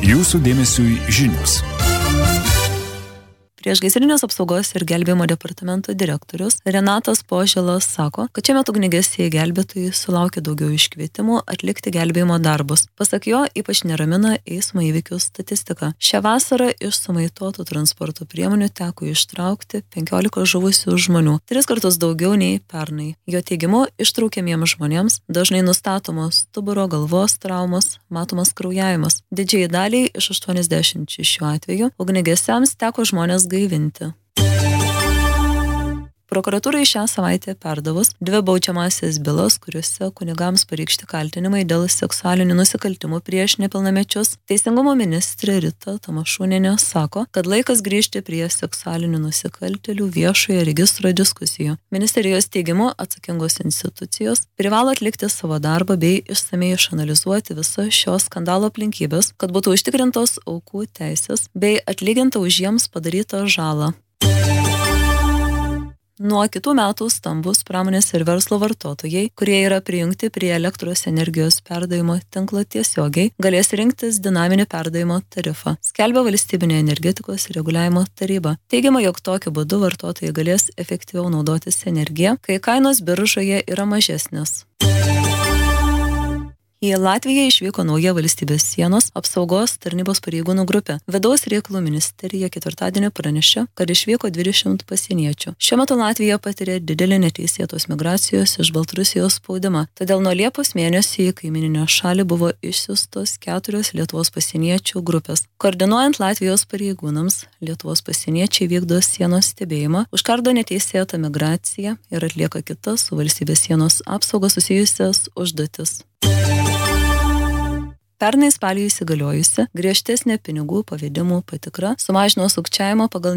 Jūsų dėmesiui žinios. Priešgaisrinės apsaugos ir gelbėjimo departamento direktorius Renatas Požėlas sako, kad šiuo metu ugniagesiai gelbėtojai sulaukia daugiau iškvietimų atlikti gelbėjimo darbus. Pasak jo, ypač neramina eismo įvykių statistika. Šią vasarą iš sumaitotų transporto priemonių teko ištraukti 15 žuvusių žmonių, 3 kartus daugiau nei pernai. Jo teigimu, ištraukiamiems žmonėms dažnai nustatomos stuburo galvos traumos, matomas kraujavimas. Didžiai daliai iš 86 atvejų ugniagesiams teko žmonės gaivinti. Prokuratūrai šią savaitę perdavus 2 baudžiamąsias bylas, kuriuose kunigams pareikšti kaltinimai dėl seksualinių nusikaltimų prieš nepilnamečius, Teisingumo ministrė Rita Tamašunienė sako, kad laikas grįžti prie seksualinių nusikaltėlių viešojo registro diskusijų. Ministerijos teigimu atsakingos institucijos privalo atlikti savo darbą bei išsamei išanalizuoti visas šio skandalo aplinkybės, kad būtų užtikrintos aukų teisės bei atlyginta už jiems padarytą žalą. Nuo kitų metų stambus pramonės ir verslo vartotojai, kurie yra prijungti prie elektros energijos perdavimo tinklo tiesiogiai, galės rinktis dinaminį perdavimo tarifą, skelbia Valstybinė energetikos reguliavimo taryba. Teigiama, jog tokiu būdu vartotojai galės efektyviau naudotis energiją, kai kainos biržoje yra mažesnės. Į Latviją išvyko nauja valstybės sienos apsaugos tarnybos pareigūnų grupė. Vidaus reikalų ministerija ketvirtadienį pranešė, kad išvyko 20 pasieniečių. Šiuo metu Latvija patiria didelį neteisėtos migracijos iš Baltarusijos spaudimą. Todėl nuo Liepos mėnesio į kaimininę šalį buvo išsiųstos 4 Lietuvos pasieniečių grupės. Koordinuojant Latvijos pareigūnams, Lietuvos pasieniečiai vykdo sienos stebėjimą, užkardo neteisėtą migraciją ir atlieka kitas su valstybės sienos apsauga susijusias užduotis. Pernai spalį įsigaliojusi griežtesnė pinigų pavedimų patikra sumažino sukčiavimą pagal